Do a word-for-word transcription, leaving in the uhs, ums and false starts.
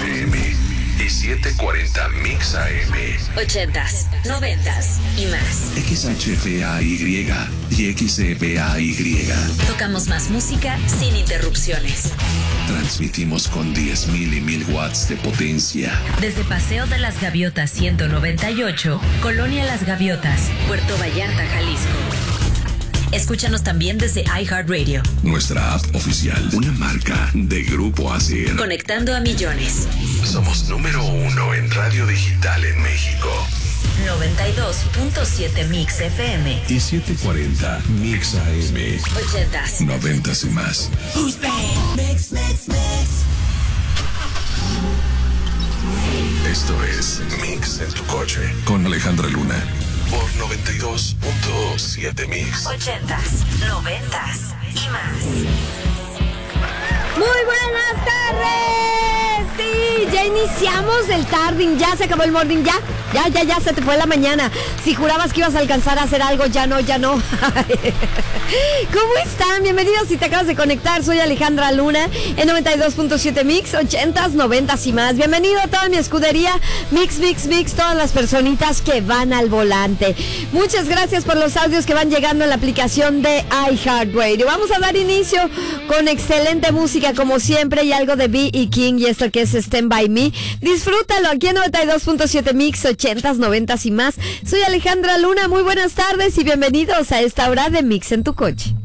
F M y setecientos cuarenta Mix A M. Ochentas, noventas y más. X H F A Y y X F A Y. Tocamos más música sin interrupciones. Transmitimos con diez mil y mil watts de potencia. Desde Paseo de las Gaviotas ciento noventa y ocho, Colonia Las Gaviotas, Puerto Vallarta, Jalisco. Escúchanos también desde iHeartRadio. Nuestra app oficial, una marca de Grupo A C R. Conectando a millones. Somos número uno en radio digital en México. noventa y dos punto siete Mix F M. Y setecientos cuarenta Mix A M. Ochentas. Noventas y más. Who's bad? Mix, mix, mix. Esto es Mix en tu coche con Alejandra Luna por noventa y dos punto siete Mix. Ochentas, noventas y más. Muy buenas tardes. Sí, ya iniciamos el tarding, ya se acabó el morning, ya, ya, ya, ya se te fue la mañana. Si jurabas que ibas a alcanzar a hacer algo, ya no, ya no. ¿Cómo están? Bienvenidos si te acabas de conectar. Soy Alejandra Luna en noventa y dos punto siete Mix, ochentas, noventas y más. Bienvenido a toda mi escudería Mix, Mix, Mix, todas las personitas que van al volante. Muchas gracias por los audios que van llegando en la aplicación de iHeartRadio. Vamos a dar inicio con excelente música como siempre y algo de B y King y esto que es Stand By Me. Disfrútalo aquí en noventa y dos punto siete Mix, ochentas, noventas y más. Soy Alejandra Luna, muy buenas tardes y bienvenidos a esta hora de Mix en tu coche.